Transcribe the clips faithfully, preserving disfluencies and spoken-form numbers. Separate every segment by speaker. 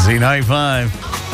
Speaker 1: Z ninety-five.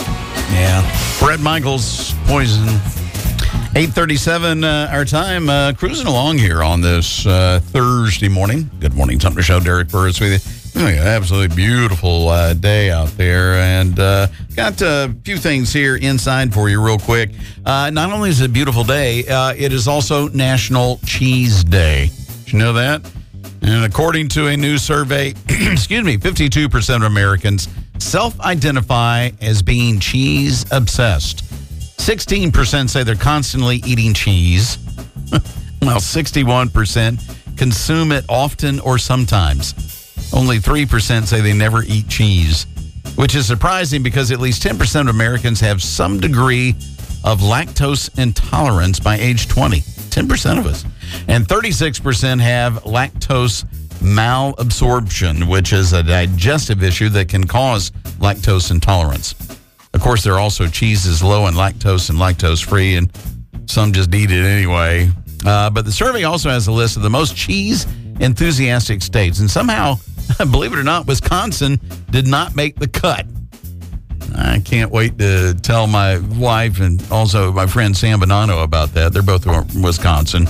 Speaker 1: Yeah. Bret Michaels, Poison. eight thirty-seven uh, our time. Uh, cruising along here on this uh, Thursday morning. Good morning, Sumter Show. Derek Burris with you. Oh, yeah, absolutely beautiful uh, day out there. And uh, got a few things here inside for you real quick. Uh, not only is it a beautiful day, uh, it is also National Cheese Day. Did you know that? And according to a new survey, excuse me, fifty-two percent of Americans self-identify as being cheese obsessed. sixteen percent say they're constantly eating cheese, while sixty-one percent consume it often or sometimes. Only three percent say they never eat cheese, which is surprising because at least ten percent of Americans have some degree of lactose intolerance by age twenty. ten percent of us. And thirty-six percent have lactose malabsorption, which is a digestive issue that can cause lactose intolerance. Of course, there are also cheeses low in lactose and lactose-free, and some just eat it anyway. Uh, but the survey also has a list of the most cheese-enthusiastic states. And somehow, believe it or not, Wisconsin did not make the cut. I can't wait to tell my wife and also my friend Sam Bonanno about that. They're both from Wisconsin.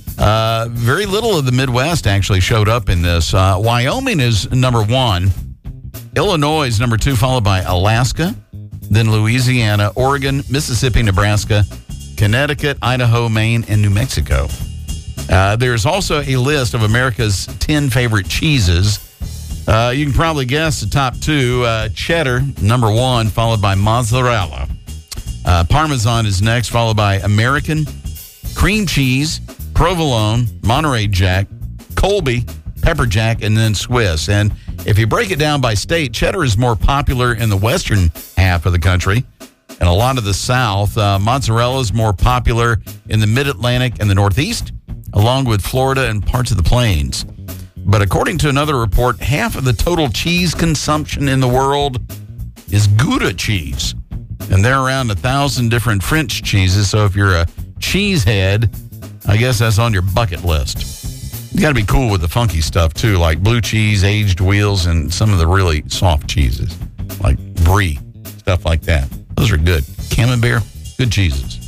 Speaker 1: Uh, very little of the Midwest actually showed up in this. Uh, Wyoming is number one. Illinois is number two, followed by Alaska, then Louisiana, Oregon, Mississippi, Nebraska, Connecticut, Idaho, Maine, and New Mexico. Uh, there's also a list of America's ten favorite cheeses. Uh, you can probably guess the top two. Uh, cheddar, number one, followed by mozzarella. Uh, Parmesan is next, followed by American, cream cheese, provolone, Monterey Jack, Colby, pepper jack, and then Swiss. And if you break it down by state, cheddar is more popular in the western half of the country and a lot of the south. Uh, mozzarella is more popular in the mid-Atlantic and the Northeast, along with Florida and parts of the plains. But according to another report, half of the total cheese consumption in the world is Gouda cheese. And there are around a thousand different French cheeses. So if you're a cheesehead, I guess that's on your bucket list. You got to be cool with the funky stuff, too, like blue cheese, aged wheels, and some of the really soft cheeses, like brie, stuff like that. Those are good. Camembert, good cheeses.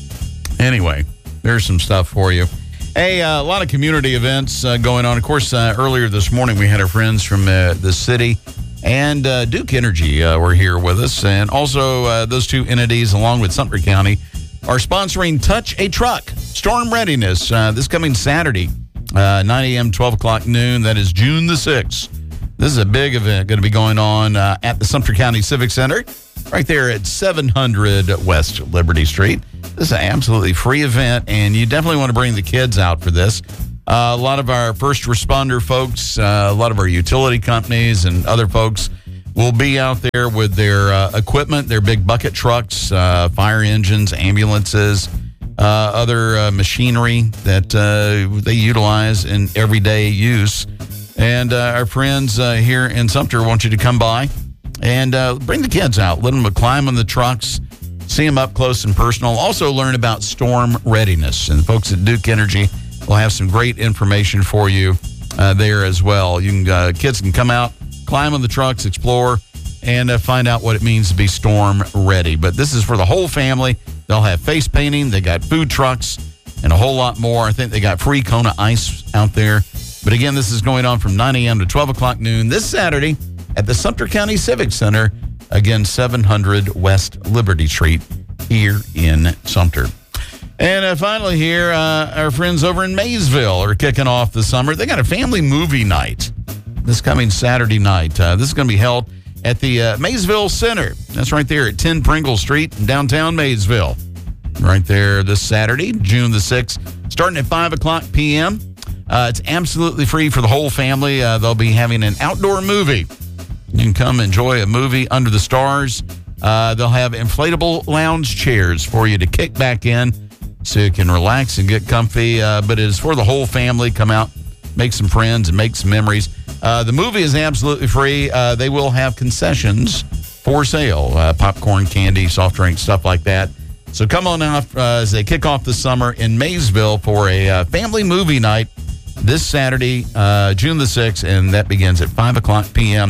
Speaker 1: Anyway, there's some stuff for you. Hey, uh, a lot of community events uh, going on. Of course, uh, earlier this morning, we had our friends from uh, the city and uh, Duke Energy uh, were here with us. And also, uh, those two entities, along with Sumter County, are sponsoring Touch a Truck Storm Readiness uh, this coming Saturday, uh, nine a.m., twelve o'clock noon. That is June the sixth. This is a big event going to be going on uh, at the Sumter County Civic Center, right there at seven hundred West Liberty Street. This is an absolutely free event, and you definitely want to bring the kids out for this. Uh, a lot of our first responder folks, uh, a lot of our utility companies and other folks will be out there with their uh, equipment, their big bucket trucks, uh, fire engines, ambulances, uh, other uh, machinery that uh, they utilize in everyday use. And uh, our friends uh, here in Sumter want you to come by and uh, bring the kids out. Let them climb on the trucks, see them up close and personal. Also learn about storm readiness. And folks at Duke Energy will have some great information for you uh, there as well. You can uh, kids can come out, climb on the trucks, explore, and uh, find out what it means to be storm ready. But this is for the whole family. They'll have face painting. They got food trucks and a whole lot more. I think they got free Kona ice out there. But again, this is going on from nine a.m. to twelve o'clock noon this Saturday at the Sumter County Civic Center. Again, seven hundred West Liberty Street here in Sumter. And uh, finally here, uh, our friends over in Maysville are kicking off the summer. They got a family movie night this coming Saturday night. Uh, this is going to be held at the uh, Maysville Center. That's right there at ten Pringle Street in downtown Maysville. Right there this Saturday, June the sixth, starting at five o'clock p.m. Uh, it's absolutely free for the whole family. Uh, they'll be having an outdoor movie. You can come enjoy a movie under the stars. Uh, they'll have inflatable lounge chairs for you to kick back in so you can relax and get comfy. Uh, but it is for the whole family. Come out, make some friends, and make some memories. Uh, the movie is absolutely free. Uh, they will have concessions for sale, uh, popcorn, candy, soft drinks, stuff like that. So come on out uh, as they kick off the summer in Maysville for a uh, family movie night this Saturday, uh, June the sixth, and that begins at five o'clock p.m.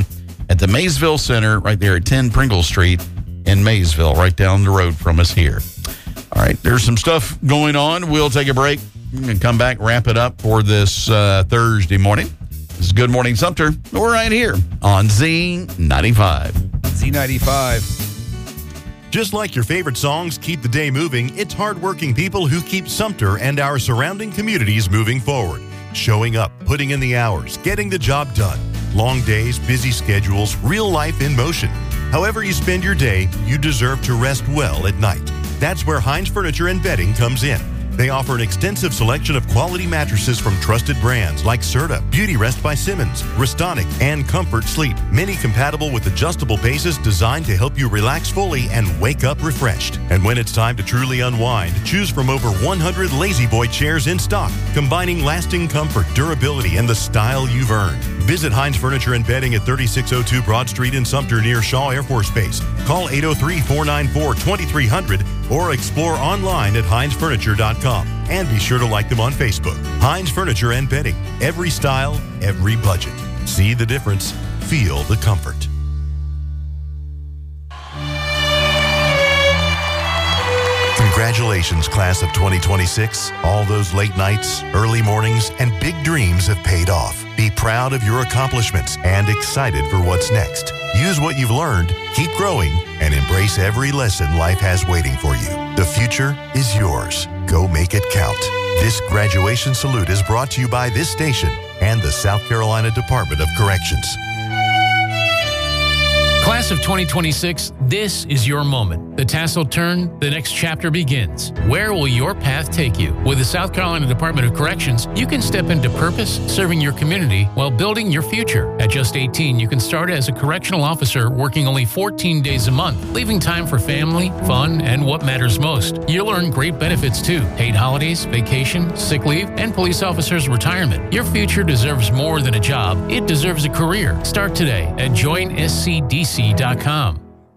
Speaker 1: at the Maysville Center right there at ten Pringle Street in Maysville, right down the road from us here. All right, there's some stuff going on. We'll take a break and come back, wrap it up for this uh, Thursday morning. This is Good Morning Sumter. We're right here on Z ninety-five.
Speaker 2: Z ninety-five.
Speaker 3: Just like your favorite songs keep the day moving, it's hardworking people who keep Sumter and our surrounding communities moving forward. Showing up, putting in the hours, getting the job done. Long days, busy schedules, real life in motion. However you spend your day, you deserve to rest well at night. That's where Hines Furniture and Bedding comes in. They offer an extensive selection of quality mattresses from trusted brands like Serta, Beauty Rest by Simmons, Restonic, and Comfort Sleep. Many compatible with adjustable bases designed to help you relax fully and wake up refreshed. And when it's time to truly unwind, choose from over one hundred Lazy Boy chairs in stock, combining lasting comfort, durability, and the style you've earned. Visit Hines Furniture and Bedding at thirty-six oh two Broad Street in Sumter near Shaw Air Force Base. Call eight oh three, four nine four, two three zero zero or explore online at hines furniture dot com. And be sure to like them on Facebook. Hines Furniture and Bedding. Every style, every budget. See the difference. Feel the comfort. Congratulations, class of twenty twenty-six. All those late nights, early mornings, and big dreams have paid off. Be proud of your accomplishments and excited for what's next. Use what you've learned, keep growing, and embrace every lesson life has waiting for you. The future is yours. Go make it count. This graduation salute is brought to you by this station and the South Carolina Department of Corrections.
Speaker 4: Class of twenty twenty-six, this is your moment. The tassel turn, the next chapter begins. Where will your path take you? With the South Carolina Department of Corrections, you can step into purpose, serving your community while building your future. At just eighteen, you can start as a correctional officer working only fourteen days a month, leaving time for family, fun, and what matters most. You'll earn great benefits too. Paid holidays, vacation, sick leave, and police officers' retirement. Your future deserves more than a job. It deserves a career. Start today at join S C D C dot com.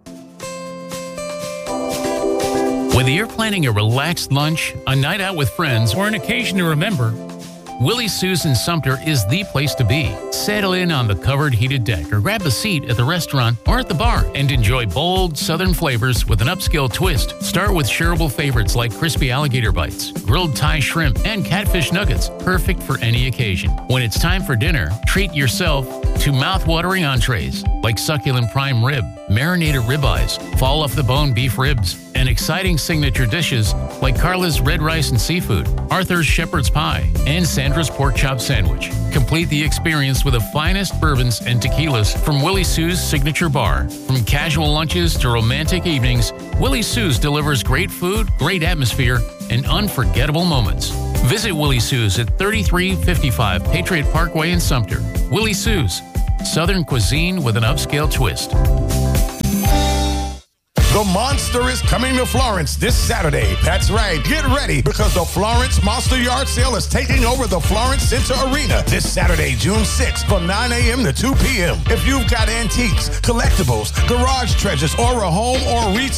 Speaker 4: Whether you're planning a relaxed lunch, a night out with friends, or an occasion to remember, Willie Sue's in Sumter is the place to be. Settle in on the covered heated deck or grab a seat at the restaurant or at the bar and enjoy bold southern flavors with an upscale twist. Start with shareable favorites like crispy alligator bites, grilled Thai shrimp, and catfish nuggets, perfect for any occasion. When it's time for dinner, treat yourself to mouth-watering entrees like succulent prime rib, marinated ribeyes, fall-off-the-bone beef ribs, and exciting signature dishes like Carla's red rice and seafood, Arthur's shepherd's pie, and Sandra's pork chop sandwich. Complete the experience with the finest bourbons and tequilas from Willie Sue's signature bar. From casual lunches to romantic evenings, Willie Sue's delivers great food, great atmosphere, and unforgettable moments. Visit Willie Sue's at thirty-three fifty-five Patriot Parkway in Sumter. Willie Sue's, Southern cuisine with an upscale twist.
Speaker 5: The Monster is coming to Florence this Saturday. That's right. Get ready because the Florence Monster Yard Sale is taking over the Florence Center Arena this Saturday, June sixth from nine a.m. to two p.m. If you've got antiques, collectibles, garage treasures, or a home or retail